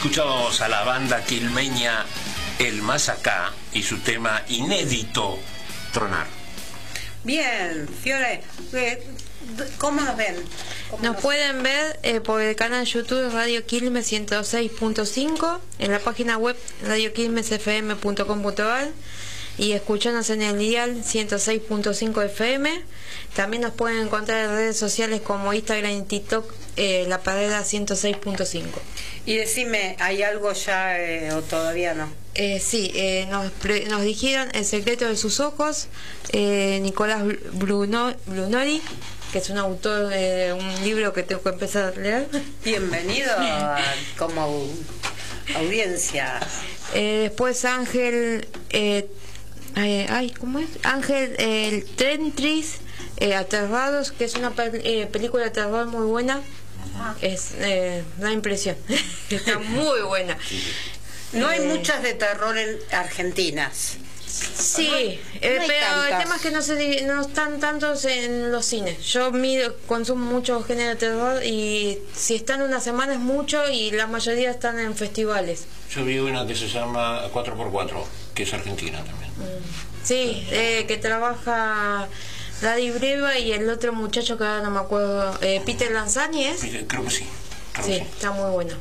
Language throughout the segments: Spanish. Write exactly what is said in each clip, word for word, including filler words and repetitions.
Escuchábamos a la banda quilmeña El Más Acá y su tema inédito, Tronar. Bien, Fiore, ¿cómo nos ven? ¿Cómo Nos nos... pueden ver eh, por el canal YouTube Radio Quilmes ciento seis punto cinco, en la página web radio quilmes f m punto com punto a r y escucharnos en el dial ciento seis punto cinco F M. También nos pueden encontrar en redes sociales como Instagram y TikTok, eh, La Parrera ciento seis punto cinco. Y decime, ¿hay algo ya eh, o todavía no? Eh, sí, eh, nos, pre, nos dijeron El secreto de sus ojos, eh, Nicolás Bruno, Brunori, que es un autor de eh, un libro que tengo que empezar a leer. Bienvenido a, como audiencia. Eh, después Ángel, eh, eh, ay, ¿cómo es? Ángel eh, el Tentris, eh, Aterrados, que es una pel eh, película de terror muy buena. Es eh, da impresión. Está muy buena. No hay eh, muchas de terror en argentinas. Sí, no hay, eh, no pero tantas. el tema es que no se no están tantos en los cines. Yo miro, consumo mucho género de terror y si están una semana es mucho y la mayoría están en festivales. Yo vi una que se llama cuatro por cuatro, que es argentina también. Sí, eh, que trabaja Daddy Breva y el otro muchacho que ahora no me acuerdo, eh, Peter Lanzani, ¿es? Creo que sí. Creo Sí, que sí. está muy bueno.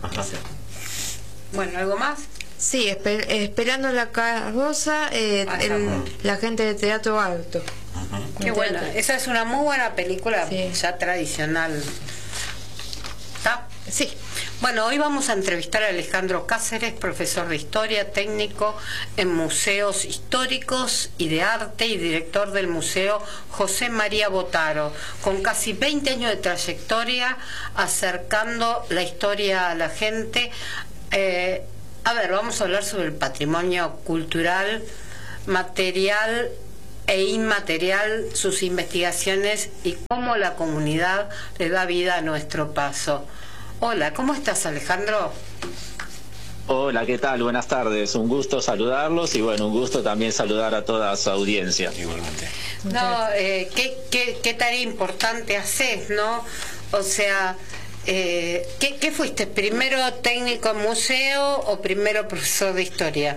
Bueno, ¿algo más? Sí, esper esperando la carroza, eh, Ah, el, bueno. la gente de Teatro Alto. Uh-huh. Qué buena. Esa es una muy buena película, Sí. ya tradicional. ¿Está? Sí. Bueno, hoy vamos a entrevistar a Alejandro Cáceres, profesor de Historia, técnico en museos históricos y de arte y director del Museo José María Botaro, con casi veinte años de trayectoria acercando la historia a la gente. Eh, a ver, vamos a hablar sobre el patrimonio cultural, material e inmaterial, sus investigaciones y cómo la comunidad le da vida a nuestro paso. Hola, ¿cómo estás, Alejandro? Hola, ¿qué tal? Buenas tardes. Un gusto saludarlos y bueno, un gusto también saludar a toda su audiencia. Igualmente. No, eh, ¿qué, qué, qué tarea importante haces, ¿no? O sea, eh, ¿qué, ¿qué fuiste? ¿Primero técnico en museo o primero profesor de historia?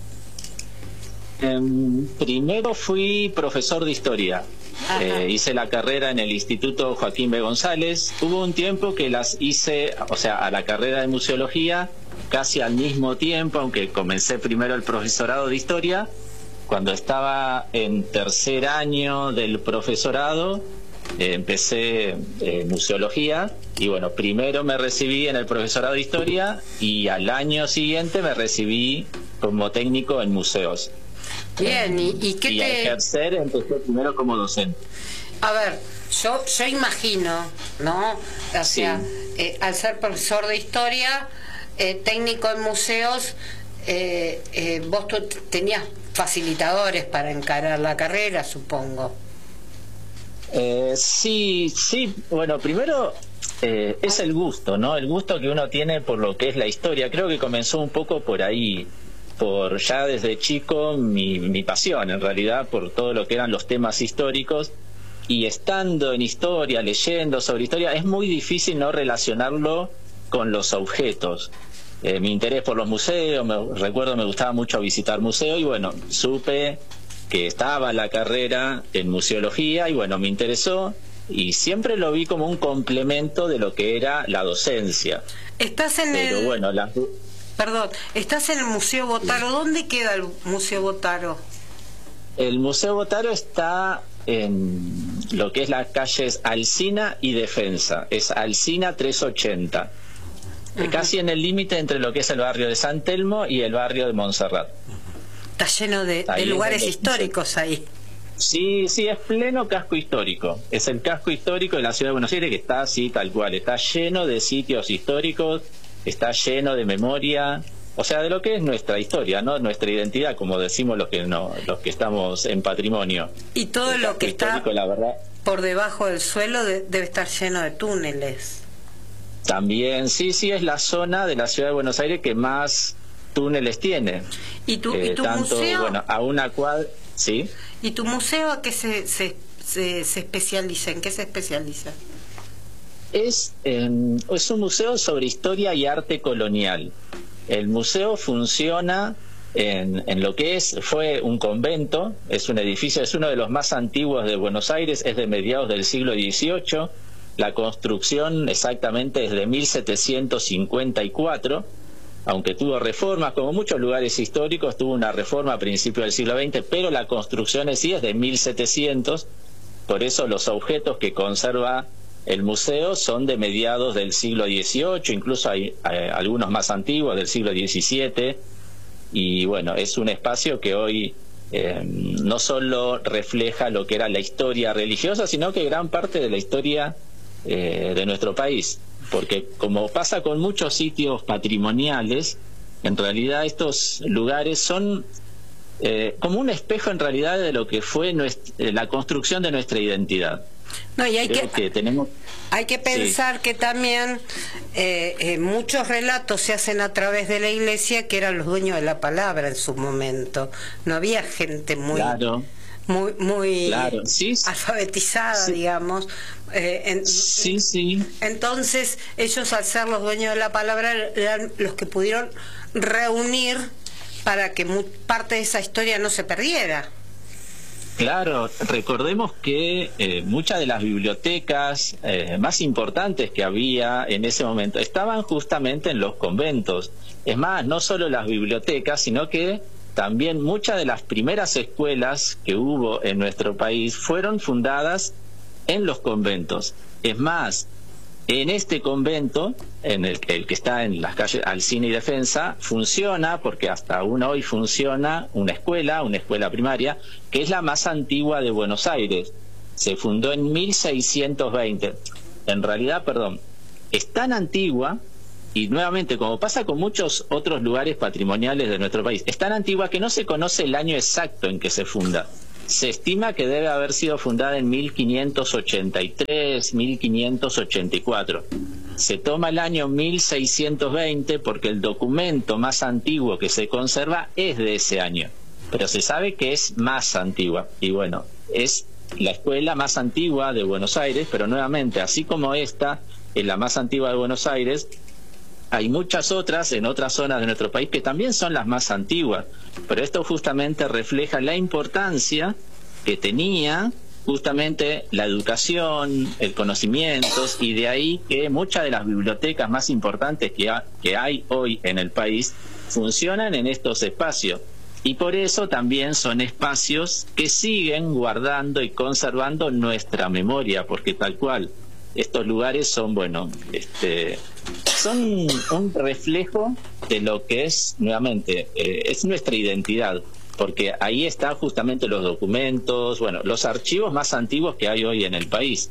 Eh, primero fui profesor de historia. Eh, hice la carrera en el Instituto Joaquín B. González. Hubo un tiempo que las hice, o sea, a la carrera de museología casi al mismo tiempo, aunque comencé primero el profesorado de historia. Cuando estaba en tercer año del profesorado, eh, empecé eh, museología y bueno, primero me recibí en el profesorado de historia y al año siguiente me recibí como técnico en museos. Bien, ¿y, y qué y te...? a ejercer empecé primero como docente. A ver, yo yo imagino, ¿no? O sea, Sí. eh, al ser profesor de historia, eh, técnico en museos, eh, eh, vos tú tenías facilitadores para encarar la carrera, supongo. Eh, sí, sí, bueno, primero eh, es el gusto, ¿no? El gusto que uno tiene por lo que es la historia. Creo que comenzó un poco por ahí, por ya desde chico mi, mi pasión, en realidad, por todo lo que eran los temas históricos. Y estando en historia, leyendo sobre historia, es muy difícil no relacionarlo con los objetos. Eh, mi interés por los museos, me, recuerdo me gustaba mucho visitar museos y bueno, supe que estaba la carrera en museología y bueno, me interesó y siempre lo vi como un complemento de lo que era la docencia. Estás en Pero el... bueno, las... Perdón, estás en el Museo Botaro. ¿Dónde queda el Museo Botaro? El Museo Botaro está en lo que es las calles Alsina y Defensa. Es Alsina trescientos ochenta. Uh-huh. Casi en el límite entre lo que es el barrio de San Telmo y el barrio de Montserrat. Está lleno de, de lugares históricos ahí. Sí, sí, es pleno casco histórico. Es el casco histórico de la ciudad de Buenos Aires que está así, tal cual. Está lleno de sitios históricos, está lleno de memoria, o sea, de lo que es nuestra historia, ¿no? Nuestra identidad, como decimos los que no, los que estamos en patrimonio. Y todo el lo que está la verdad, por debajo del suelo de, debe estar lleno de túneles. También, sí, sí, es la zona de la ciudad de Buenos Aires que más túneles tiene. ¿Y tu, eh, ¿y tu tanto, museo? Bueno, a una cuadra, ¿sí? ¿Y tu museo a qué se, se, se, se especializa? ¿En qué se especializa? Es, eh, es un museo sobre historia y arte colonial. el museo funciona en, en lo que es fue un convento, es un edificio, es uno de los más antiguos de Buenos Aires, es de mediados del siglo dieciocho, la construcción exactamente es de mil setecientos cincuenta y cuatro, aunque tuvo reformas, como muchos lugares históricos, tuvo una reforma a principios del siglo veinte, pero la construcción en sí es de mil setecientos, por eso los objetos que conserva el museo son de mediados del siglo dieciocho, incluso hay, hay algunos más antiguos del siglo diecisiete, y bueno, es un espacio que hoy eh, no solo refleja lo que era la historia religiosa, sino que gran parte de la historia eh, de nuestro país, porque como pasa con muchos sitios patrimoniales, en realidad estos lugares son eh, como un espejo en realidad de lo que fue nuestra, la construcción de nuestra identidad. No, y hay que, que tenemos hay que pensar sí. que también eh, eh, muchos relatos se hacen a través de la iglesia, que eran los dueños de la palabra en su momento. No había gente muy claro. muy muy claro. sí, alfabetizada, sí. digamos. Eh, en, sí, sí. Entonces, ellos, al ser los dueños de la palabra, eran los que pudieron reunir para que parte de esa historia no se perdiera. Claro, recordemos que eh, muchas de las bibliotecas eh, más importantes que había en ese momento estaban justamente en los conventos. Es más, no solo las bibliotecas, sino que también muchas de las primeras escuelas que hubo en nuestro país fueron fundadas en los conventos. Es más, en este convento, en el, el que está en las calles Alsina y Defensa, funciona, porque hasta aún hoy funciona, una escuela, una escuela primaria, que es la más antigua de Buenos Aires. Se fundó en mil seiscientos veinte. En realidad, perdón, es tan antigua, y nuevamente, como pasa con muchos otros lugares patrimoniales de nuestro país, es tan antigua que no se conoce el año exacto en que se funda. Se estima que debe haber sido fundada en mil quinientos ochenta y tres, mil quinientos ochenta y cuatro. Se toma el año mil seiscientos veinte porque el documento más antiguo que se conserva es de ese año, pero se sabe que es más antigua. Y bueno, es la escuela más antigua de Buenos Aires, pero nuevamente, así como esta es la más antigua de Buenos Aires, hay muchas otras en otras zonas de nuestro país que también son las más antiguas, pero esto justamente refleja la importancia que tenía justamente la educación, el conocimiento, y de ahí que muchas de las bibliotecas más importantes que, ha, que hay hoy en el país funcionan en estos espacios, y por eso también son espacios que siguen guardando y conservando nuestra memoria, porque tal cual estos lugares son, bueno, este, son un reflejo de lo que es, nuevamente, eh, es nuestra identidad, porque ahí están justamente los documentos, bueno, los archivos más antiguos que hay hoy en el país.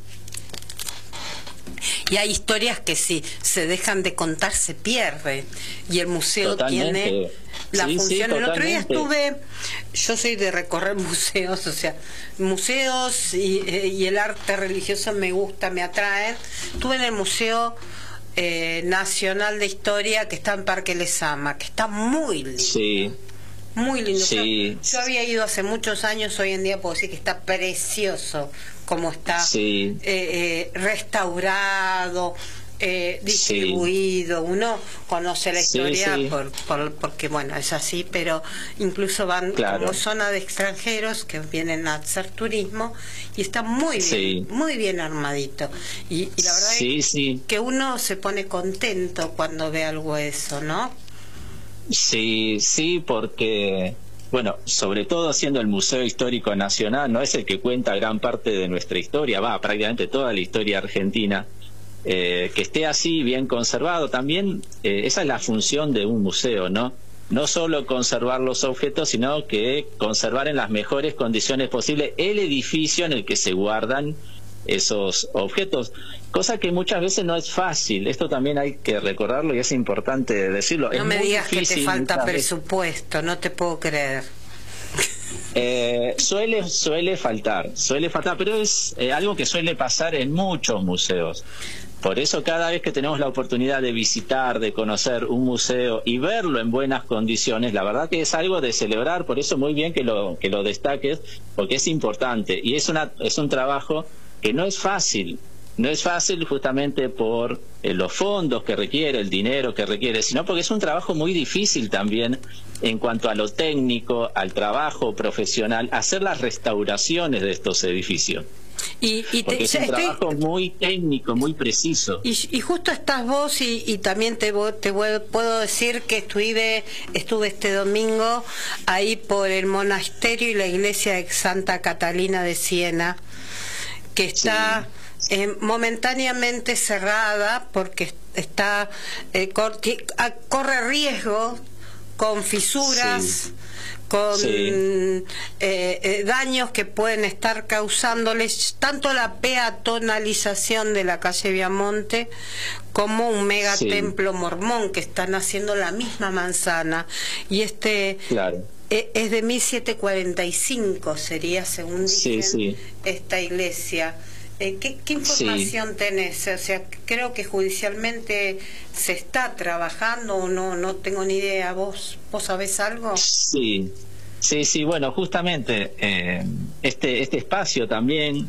Y hay historias que si se dejan de contar se pierden, y el museo Totalmente. tiene la sí, función. Sí, el otro día totalmente. estuve, yo soy de recorrer museos, o sea, museos y, y el arte religioso me gusta, me atrae. Estuve en el Museo eh, Nacional de Historia, que está en Parque Lezama, que está muy lindo. Sí. Muy lindo. Sí. Yo, yo había ido hace muchos años, hoy en día puedo decir que está precioso, como está sí. eh, eh, restaurado, eh, distribuido. Sí. Uno conoce la historia sí, sí. Por, por, porque, bueno, es así, pero incluso van claro. como zona de extranjeros que vienen a hacer turismo, y está muy bien, sí. muy bien armadito. Y, y la verdad sí, es sí. que uno se pone contento cuando ve algo eso, ¿no? Sí, sí, porque, bueno, sobre todo siendo el Museo Histórico Nacional, no es el que cuenta gran parte de nuestra historia, va, prácticamente toda la historia argentina, eh, que esté así bien conservado también, eh, esa es la función de un museo, ¿no? No solo conservar los objetos, sino que conservar en las mejores condiciones posibles el edificio en el que se guardan esos objetos, cosa que muchas veces no es fácil. Esto también hay que recordarlo y es importante decirlo. No es me muy digas difícil, que te falta presupuesto, veces. No te puedo creer. Eh, suele suele faltar, suele faltar, pero es eh, algo que suele pasar en muchos museos. Por eso cada vez que tenemos la oportunidad de visitar, de conocer un museo y verlo en buenas condiciones, la verdad que es algo de celebrar. Por eso muy bien que lo que lo destaques, porque es importante y es una es un trabajo que no es fácil, no es fácil justamente por eh, los fondos que requiere, el dinero que requiere, sino porque es un trabajo muy difícil también en cuanto a lo técnico, al trabajo profesional, hacer las restauraciones de estos edificios. Y, y porque te, es un estoy, trabajo muy técnico, muy preciso. Y, y justo estás vos y, y también te, te puedo decir que estuve, estuve este domingo ahí por el monasterio y la iglesia de Santa Catalina de Siena, que está sí. eh, momentáneamente cerrada porque está eh, cor, corre riesgo con fisuras. Sí. con sí. eh, eh, daños que pueden estar causándoles tanto la peatonalización de la calle Viamonte como un megatemplo sí. mormón que están haciendo la misma manzana, y este claro. eh, es de mil setecientos cuarenta y cinco, sería, según dicen, sí, sí. esta iglesia. Eh, ¿qué, ¿Qué información sí. tenés? O sea, creo que judicialmente se está trabajando o no, no tengo ni idea. ¿Vos, vos sabés algo? Sí, sí, sí. Bueno, justamente eh, este este espacio también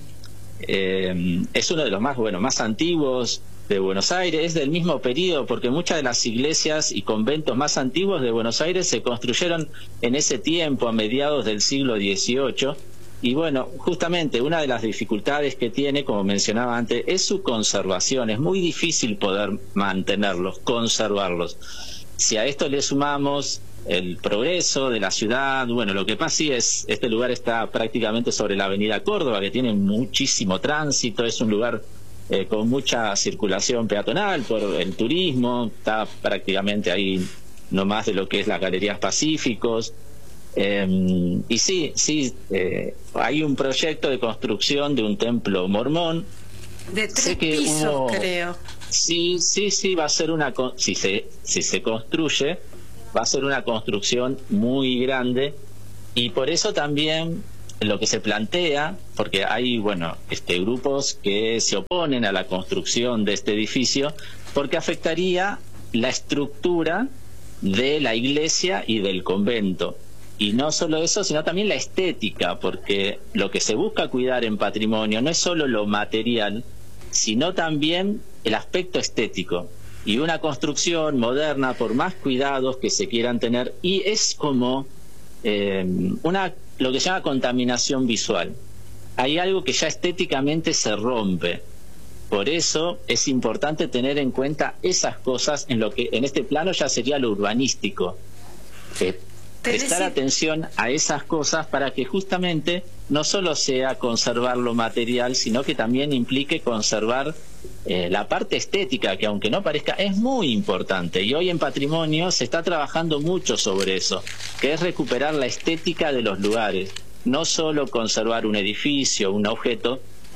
eh, es uno de los más bueno más antiguos de Buenos Aires. Es del mismo periodo, porque muchas de las iglesias y conventos más antiguos de Buenos Aires se construyeron en ese tiempo, a mediados del siglo dieciocho. Y bueno, justamente una de las dificultades que tiene, como mencionaba antes, es su conservación. Es muy difícil poder mantenerlos, conservarlos. Si a esto le sumamos el progreso de la ciudad, bueno, lo que pasa sí es, este lugar está prácticamente sobre la avenida Córdoba, que tiene muchísimo tránsito, es un lugar eh, con mucha circulación peatonal por el turismo, está prácticamente ahí nomás de lo que es las Galerías Pacíficos. Eh, y sí, sí, eh, hay un proyecto de construcción de un templo mormón. De tres sé que pisos, hubo, creo. Sí, sí, sí, va a ser una... Si se, si se construye, va a ser una construcción muy grande. Y por eso también lo que se plantea, porque hay, bueno, este, grupos que se oponen a la construcción de este edificio, porque afectaría la estructura de la iglesia y del convento. Y no solo eso, sino también la estética, porque lo que se busca cuidar en patrimonio no es solo lo material, sino también el aspecto estético. Y una construcción moderna, por más cuidados que se quieran tener, y es como eh, una lo que se llama contaminación visual. Hay algo que ya estéticamente se rompe. Por eso es importante tener en cuenta esas cosas en lo que en este plano ya sería lo urbanístico. Eh, prestar atención a esas cosas para que justamente no solo sea conservar lo material, sino que también implique conservar eh, la parte estética, que aunque no parezca, es muy importante. Y hoy en patrimonio se está trabajando mucho sobre eso, que es recuperar la estética de los lugares. No solo conservar un edificio, un objeto,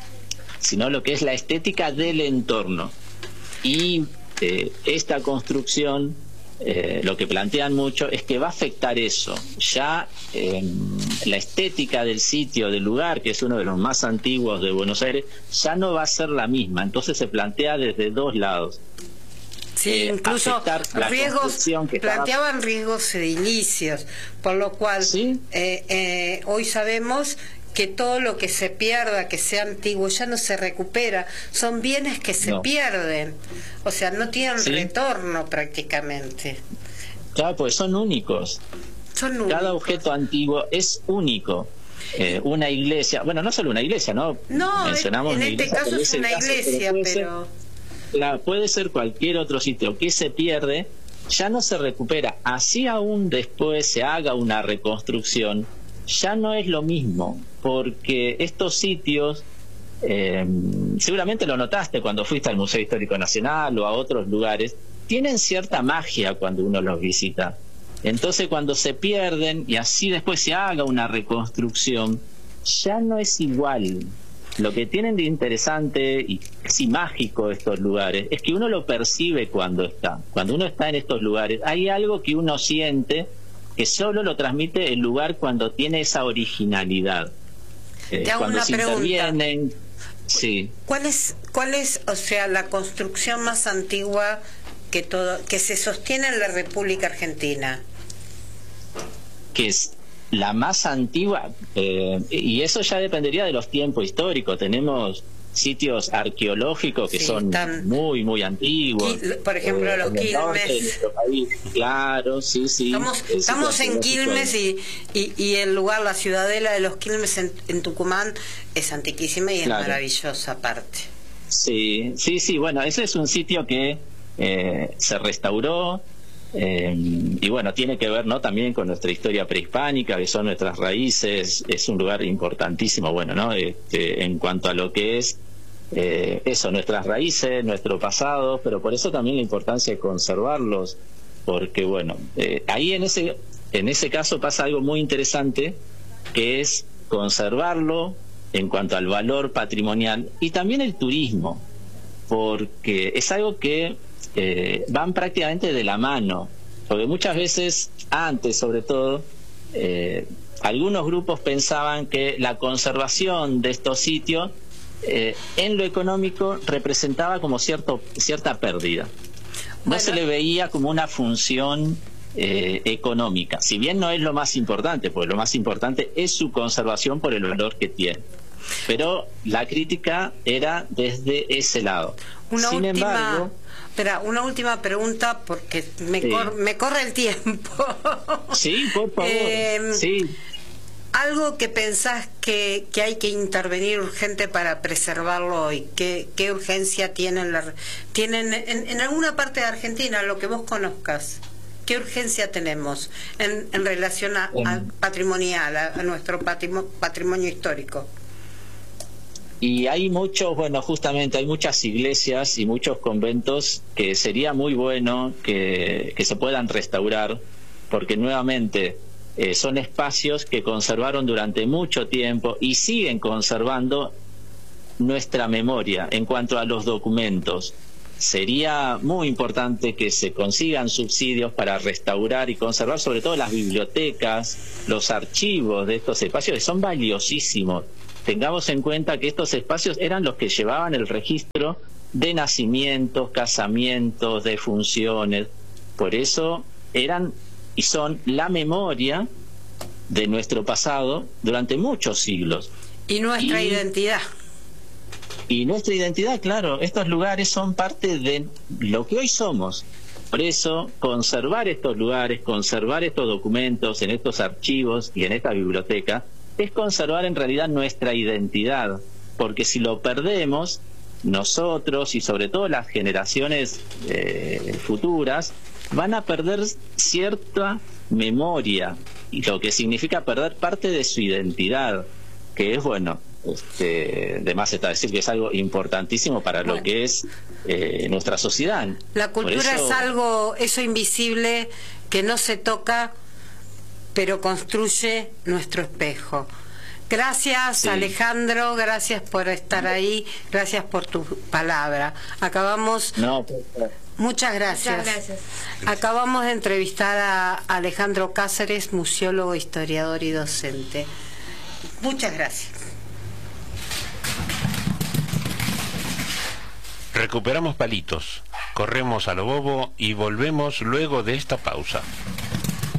sino lo que es la estética del entorno. Y eh, esta construcción... Eh, lo que plantean mucho es que va a afectar eso. Ya eh, la estética del sitio, del lugar, que es uno de los más antiguos de Buenos Aires, ya no va a ser la misma. Entonces se plantea desde dos lados. Sí, eh, incluso riesgos, que planteaban estaba... riesgos edilicios, por lo cual ¿sí? eh, eh, hoy sabemos que todo lo que se pierda, que sea antiguo, ya no se recupera. Son bienes que se no. pierden. O sea, no tienen ¿sí? retorno prácticamente. Claro, pues son únicos. Son únicos. Cada objeto antiguo es único. Eh, una iglesia, bueno, no solo una iglesia, ¿no? No, Mencionamos en este iglesia, caso es una caso, iglesia, pero... Puede, pero... Ser, la, puede ser cualquier otro sitio que se pierde, ya no se recupera. Así aún después se haga una reconstrucción, ya no es lo mismo, porque estos sitios, eh, seguramente lo notaste cuando fuiste al Museo Histórico Nacional o a otros lugares, tienen cierta magia cuando uno los visita. Entonces cuando se pierden y así después se haga una reconstrucción, ya no es igual. Lo que tienen de interesante y casi mágico estos lugares es que uno lo percibe cuando está. Cuando uno está en estos lugares, hay algo que uno siente que solo lo transmite el lugar cuando tiene esa originalidad. Eh, Te hago cuando una se pregunta. intervienen, sí. ¿Cuál es, cuál es, o sea, la construcción más antigua que todo, que se sostiene en la República Argentina? Que es la más antigua, eh, y eso ya dependería de los tiempos históricos. Tenemos sitios arqueológicos que sí, son tan... muy, muy antiguos. Qui- por ejemplo, eh, los Quilmes. Claro, sí, sí. Estamos, sí, estamos sí, en Quilmes y, y, y el lugar, la ciudadela de los Quilmes en, en Tucumán es antiquísima y es claro. maravillosa aparte. Sí, sí, sí. Bueno, ese es un sitio que eh, se restauró. Eh, y bueno, tiene que ver, ¿no?, también con nuestra historia prehispánica, que son nuestras raíces. Es un lugar importantísimo, bueno, ¿no?, este, en cuanto a lo que es eh, eso, nuestras raíces, nuestro pasado, pero por eso también la importancia de conservarlos, porque bueno, eh, ahí en ese, en ese caso pasa algo muy interesante, que es conservarlo en cuanto al valor patrimonial y también el turismo, porque es algo que Eh, van prácticamente de la mano, porque muchas veces, antes sobre todo, eh, algunos grupos pensaban que la conservación de estos sitios eh, en lo económico representaba como cierto, cierta pérdida. No Bueno. se le veía como una función eh, económica, si bien no es lo más importante, porque lo más importante es su conservación por el valor que tiene. Pero la crítica era desde ese lado. Una Sin última... embargo, Espera, una última pregunta porque me, sí. cor, me corre el tiempo. Sí, por favor. Eh, sí. Algo que pensás que, que hay que intervenir urgente para preservarlo hoy. ¿Qué, qué urgencia tienen, la, tienen en, en alguna parte de Argentina, lo que vos conozcas? ¿Qué urgencia tenemos en, en relación a, a patrimonial, a, a nuestro patrimonio, patrimonio histórico? Y hay muchos, bueno, justamente hay muchas iglesias y muchos conventos que sería muy bueno que, que se puedan restaurar, porque nuevamente eh, son espacios que conservaron durante mucho tiempo y siguen conservando nuestra memoria en cuanto a los documentos. Sería muy importante que se consigan subsidios para restaurar y conservar sobre todo las bibliotecas, los archivos de estos espacios que son valiosísimos. Tengamos en cuenta que estos espacios eran los que llevaban el registro de nacimientos, casamientos, defunciones. Por eso eran y son la memoria de nuestro pasado durante muchos siglos. Y nuestra y, identidad. Y nuestra identidad, claro. Estos lugares son parte de lo que hoy somos. Por eso, conservar estos lugares, conservar estos documentos en estos archivos y en esta biblioteca, es conservar en realidad nuestra identidad, porque si lo perdemos, nosotros y sobre todo las generaciones eh, futuras van a perder cierta memoria, y lo que significa perder parte de su identidad, que es, bueno, este, de más está decir que es algo importantísimo para bueno. lo que es eh, nuestra sociedad. La cultura eso... es algo, eso invisible, que no se toca, pero construye nuestro espejo. Gracias, sí. Alejandro, gracias por estar ahí, gracias por tu palabra. Acabamos... No, pues, muchas gracias. Muchas gracias. Acabamos de entrevistar a Alejandro Cáceres, museólogo, historiador y docente. Muchas gracias. Recuperamos palitos, corremos a lo bobo y volvemos luego de esta pausa.